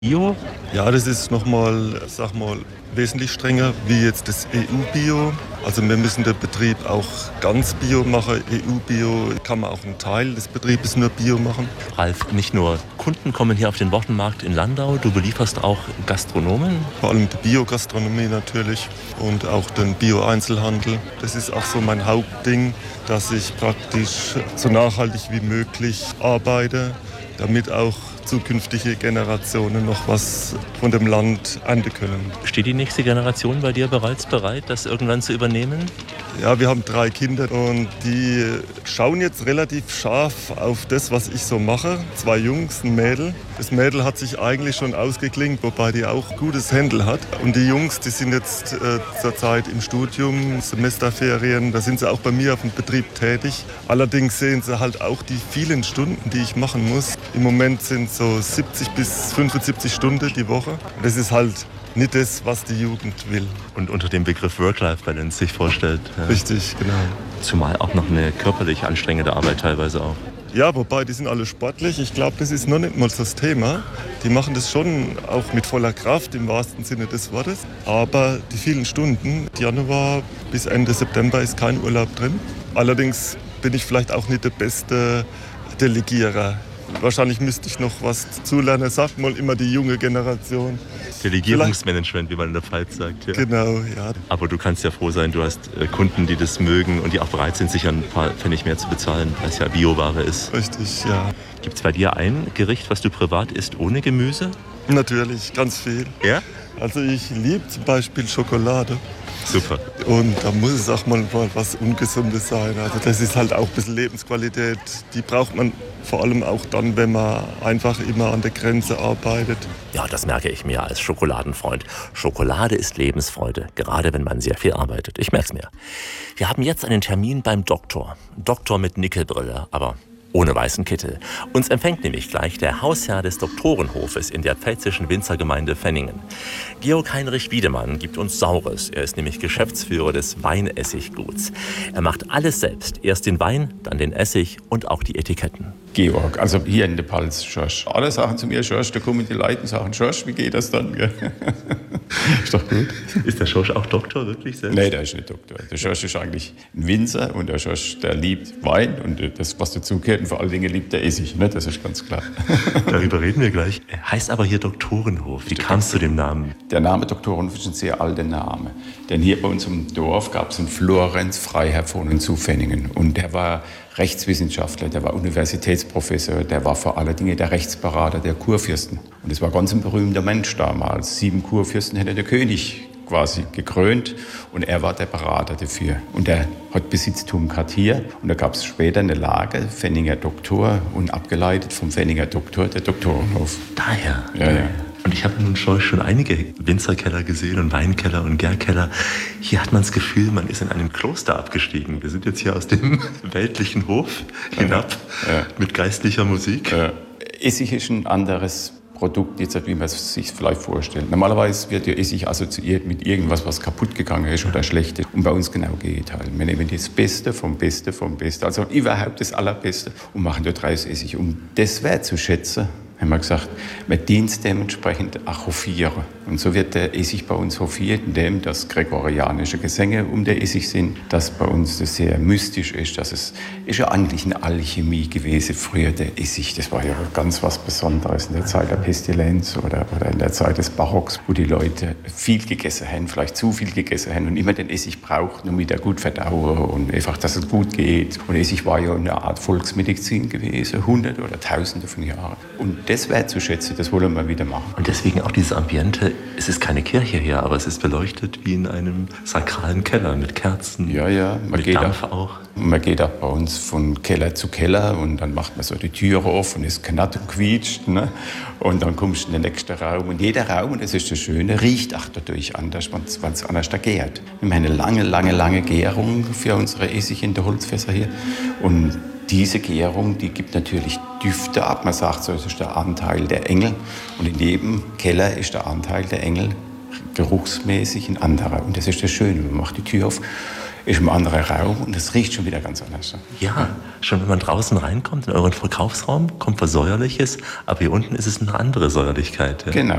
Bio? Ja, das ist nochmal, sag mal, wesentlich strenger wie jetzt das EU-Bio. Also wir müssen den Betrieb auch ganz Bio machen. EU-Bio kann man auch einen Teil des Betriebes nur Bio machen. Ralf, nicht nur Kunden kommen hier auf den Wochenmarkt in Landau, du belieferst auch Gastronomen? Vor allem die Biogastronomie natürlich und auch den Bio-Einzelhandel. Das ist auch so mein Hauptding, dass ich praktisch so nachhaltig wie möglich arbeite, damit auch zukünftige Generationen noch was von dem Land ernten können. Steht die nächste Generation bei dir bereits bereit, das irgendwann zu übernehmen? Ja, wir haben 3 Kinder und die schauen jetzt relativ scharf auf das, was ich so mache. 2 Jungs, ein Mädel. Das Mädel hat sich eigentlich schon ausgeklingt, wobei die auch gutes Händel hat. Und die Jungs, die sind jetzt zurzeit im Studium, Semesterferien, da sind sie auch bei mir auf dem Betrieb tätig. Allerdings sehen sie halt auch die vielen Stunden, die ich machen muss. Im Moment sind so 70 bis 75 Stunden die Woche. Das ist halt nicht das, was die Jugend will. Und unter dem Begriff Work-Life-Balance sich vorstellt. Ja. Richtig, genau. Zumal auch noch eine körperlich anstrengende Arbeit teilweise auch. Ja, wobei, die sind alle sportlich. Ich glaube, das ist noch nicht mal das Thema. Die machen das schon auch mit voller Kraft, im wahrsten Sinne des Wortes. Aber die vielen Stunden, Januar bis Ende September ist kein Urlaub drin. Allerdings bin ich vielleicht auch nicht der beste Delegierer. Wahrscheinlich müsste ich noch was zulernen, sagt mal immer die junge Generation. Delegierungsmanagement, wie man in der Pfalz sagt. Ja. Genau, ja. Aber du kannst ja froh sein, du hast Kunden, die das mögen und die auch bereit sind, sicher ein paar Pfennig mehr zu bezahlen, weil es ja Bioware ist. Richtig, ja. Gibt es bei dir ein Gericht, was du privat isst, ohne Gemüse? Natürlich, ganz viel. Ja? Also ich liebe zum Beispiel Schokolade. Super. Und da muss es auch mal was Ungesundes sein. Also das ist halt auch ein bisschen Lebensqualität. Die braucht man vor allem auch dann, wenn man einfach immer an der Grenze arbeitet. Ja, das merke ich mir als Schokoladenfreund. Schokolade ist Lebensfreude, gerade wenn man sehr viel arbeitet. Ich merke es mir. Wir haben jetzt einen Termin beim Doktor. Doktor mit Nickelbrille, aber ohne weißen Kittel. Uns empfängt nämlich gleich der Hausherr des Doktorenhofes in der pfälzischen Winzergemeinde Fenningen. Georg Heinrich Wiedemann gibt uns Saures. Er ist nämlich Geschäftsführer des Weinessigguts. Er macht alles selbst. Erst den Wein, dann den Essig und auch die Etiketten. Georg, also hier in der Palz, Schorsch. Alle sagen zu mir, Schorsch, da kommen die Leute und sagen, Schorsch, wie geht das dann? Ist doch gut. Ist der Schorsch auch Doktor, wirklich selbst? Nein, der ist nicht Doktor. Der Schorsch ist eigentlich ein Winzer und der Schorsch, der liebt Wein und das, was dazugehört. Und vor allen Dingen liebt der Essig, ne? Das ist ganz klar. Darüber reden wir gleich. Heißt aber hier Doktorenhof. Wie kam es zu dem Namen? Der Name Doktorenhof ist ein sehr alter Name. Denn hier bei uns im Dorf gab es einen Florenz Freiherr von den Zufenningen. Und der war Rechtswissenschaftler, der war Universitätsprofessor, der war vor allen Dingen der Rechtsberater der Kurfürsten. Und es war ganz ein berühmter Mensch damals. 7 Kurfürsten hätte der König quasi gekrönt und er war der Berater dafür. Und er hat Besitztum gehabt hier und da gab es später eine Lage, Fenninger Doktor und abgeleitet vom Fenninger Doktor, der Doktorenhof. Daher? Ja. Und ich habe nun schon einige Winzerkeller gesehen und Weinkeller und Gärkeller. Hier hat man das Gefühl, man ist in einem Kloster abgestiegen. Wir sind jetzt hier aus dem weltlichen Hof hinab mit geistlicher Musik. Essig ist ein anderes Produkt, jetzt, wie man es sich vielleicht vorstellt. Normalerweise wird ja Essig assoziiert mit irgendwas, was kaputt gegangen ist oder schlecht ist. Und bei uns genau geht halt. Wir nehmen das Beste vom Beste vom Besten, also überhaupt das Allerbeste und machen dort raus Essig. Um das wertzuschätzen, haben wir gesagt, man dient es dementsprechend auch hofieren. Und so wird der Essig bei uns hofiert, indem das gregorianische Gesänge um der Essig sind, dass bei uns das sehr mystisch ist, dass es ist ja eigentlich eine Alchemie gewesen früher, der Essig. Das war ja ganz was Besonderes in der Zeit der Pestilenz oder in der Zeit des Barocks, wo die Leute viel gegessen haben, vielleicht zu viel gegessen haben und immer den Essig brauchten, damit er gut verdauen und einfach, dass es gut geht. Und Essig war ja eine Art Volksmedizin gewesen, Hunderte oder Tausende von Jahren. Und das wertzuschätzen, das wollen wir wieder machen. Und deswegen auch dieses Ambiente, es ist keine Kirche hier, aber es ist beleuchtet wie in einem sakralen Keller mit Kerzen, mit Dampf auch. Man geht auch bei uns von Keller zu Keller und dann macht man so die Türe auf und es knarrt und quietscht. Ne? Und dann kommst du in den nächsten Raum. Und jeder Raum, und das ist das Schöne, riecht auch dadurch anders, wenn es anders da gärt. Wir haben eine lange Gärung für unsere Essig in der Holzfässer hier. Und diese Gärung, die gibt natürlich Düfte ab. Man sagt so, das ist der Anteil der Engel. Und in jedem Keller ist der Anteil der Engel geruchsmäßig ein anderer. Und das ist das Schöne. Man macht die Tür auf. ist ein anderer Raum und es riecht schon wieder ganz anders. Ja, schon wenn man draußen reinkommt in euren Verkaufsraum, kommt was Säuerliches, aber hier unten ist es eine andere Säuerlichkeit. Ja? Genau.